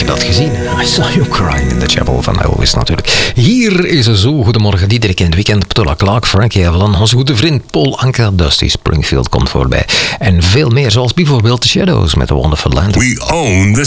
dat gezien? I Saw You Crying in the Chapel van Elvis natuurlijk. Hier is een zo goedemorgen Diederik in het weekend. Petula Clark, Frankie Avalon, onze goede vriend Paul Anka, Dusty Springfield komt voorbij. En veel meer, zoals bijvoorbeeld The Shadows met The Wonderful Land. We own the